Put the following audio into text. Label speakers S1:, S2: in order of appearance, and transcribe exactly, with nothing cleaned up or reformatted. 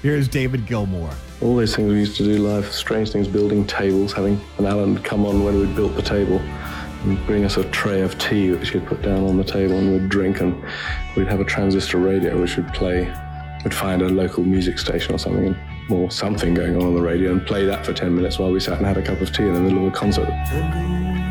S1: Here's David Gilmour.
S2: All those things we used to do live, strange things, building tables, having an Alan come on when we'd built the table and bring us a tray of tea which he'd put down on the table and we'd drink, and we'd have a transistor radio which would play, we'd find a local music station or something, and, or something going on on the radio, and play that for ten minutes while we sat and had a cup of tea in the middle of a concert.